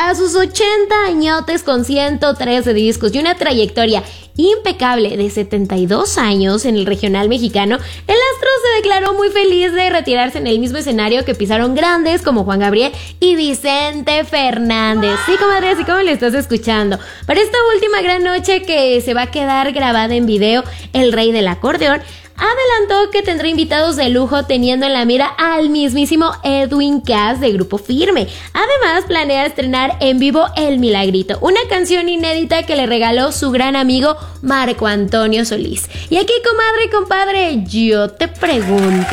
A sus 80 añotes con 113 discos y una trayectoria impecable de 72 años en el regional mexicano, el astro se declaró muy feliz de retirarse en el mismo escenario que pisaron grandes como Juan Gabriel y Vicente Fernández. Sí, comadre, así como le estás escuchando. Para esta última gran noche que se va a quedar grabada en video, el rey del acordeón adelantó que tendrá invitados de lujo, teniendo en la mira al mismísimo Edwin Cass de Grupo Firme. Además, planea estrenar en vivo El Milagrito, una canción inédita que le regaló su gran amigo Marco Antonio Solís. Y aquí, comadre y compadre, yo te pregunto,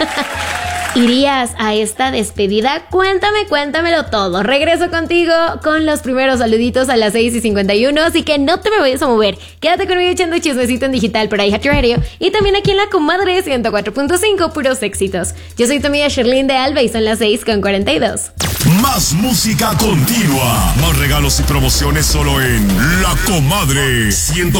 ¿irías a esta despedida? Cuéntamelo todo. Regreso contigo con los primeros saluditos a las 6:51, así que no te me vayas a mover. Quédate conmigo echando chismecito en digital por iHeart Radio y también aquí en La Comadre 104.5, puros éxitos. Yo soy tu amiga Sherlyn de Alba y son las 6:42. Más música continua, más regalos y promociones solo en La Comadre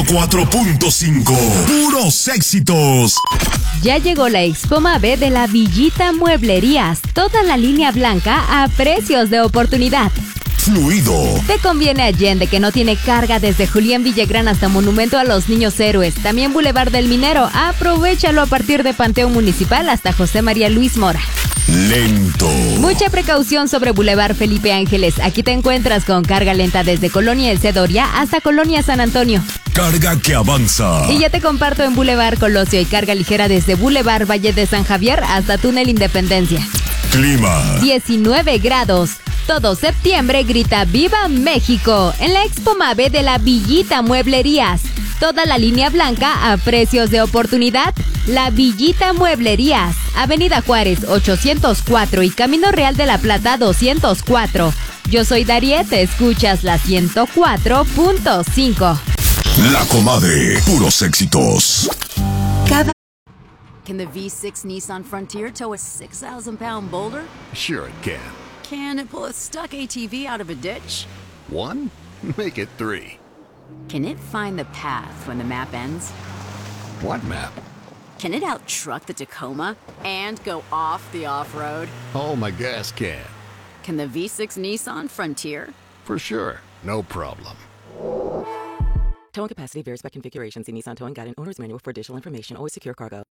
104.5, puros éxitos. Ya llegó la Expo Mave de la Villita Mueblerías, toda la línea blanca a precios de oportunidad. Fluido. Te conviene Allende, que no tiene carga desde Julián Villagrán hasta Monumento a los Niños Héroes. También Boulevard del Minero, aprovéchalo a partir de Panteón Municipal hasta José María Luis Mora. Lento. Mucha precaución sobre Boulevard Felipe Ángeles. Aquí te encuentras con carga lenta desde Colonia El Cedoria hasta Colonia San Antonio. Carga que avanza. Y ya te comparto en Boulevard Colosio y carga ligera desde Boulevard Valle de San Javier hasta Túnel Independencia. Clima. 19 grados. Todo septiembre grita ¡Viva México! En la Expo Mave de la Villita Mueblerías. Toda la línea blanca a precios de oportunidad. La Villita Mueblerías. Avenida Juárez 804 y Camino Real de la Plata 204. Yo soy Dariet, escuchas la 104.5. La Comadre, puros éxitos. Can the V6 Nissan Frontier tow a 6,000-pound boulder? Sure it can. Can it pull a stuck ATV out of a ditch? 1? Make it 3. Can it find the path when the map ends? What map? Can it outtruck the Tacoma and go off the off-road? Oh, my gas can. Can the V6 Nissan Frontier? For sure. No problem. Towing capacity varies by configuration. See Nissan Towing Guide and Owner's Manual for additional information. Always secure cargo.